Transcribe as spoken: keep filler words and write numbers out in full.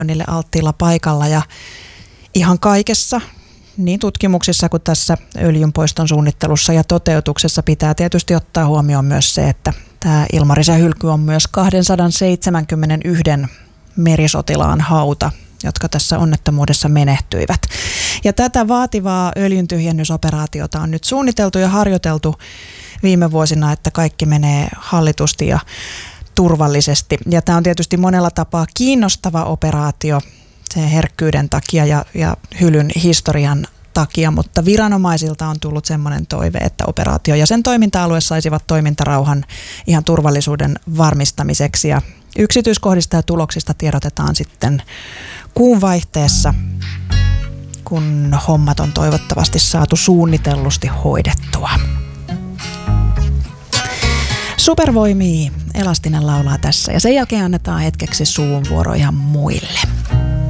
niille alttiilla paikalla ja ihan kaikessa, niin tutkimuksissa kuin tässä öljynpoiston suunnittelussa ja toteutuksessa pitää tietysti ottaa huomioon myös se, että tämä Ilmarisen hylky on myös kaksisataaseitsemänkymmentäyksi merisotilaan hauta, jotka tässä onnettomuudessa menehtyivät. Ja tätä vaativaa öljyntyhjennysoperaatiota on nyt suunniteltu ja harjoiteltu viime vuosina, että kaikki menee hallitusti ja turvallisesti. Ja tämä on tietysti monella tapaa kiinnostava operaatio sen herkkyyden takia ja, ja hylyn historian takia, mutta viranomaisilta on tullut semmoinen toive, että operaatio ja sen toiminta-alue saisivat toimintarauhan ihan turvallisuuden varmistamiseksi. Ja yksityiskohdista ja tuloksista tiedotetaan sitten kuun vaihteessa, kun hommat on toivottavasti saatu suunnitellusti hoidettua. Supervoimia Elastinen laulaa tässä ja sen jälkeen annetaan hetkeksi suun vuoro ihan muille.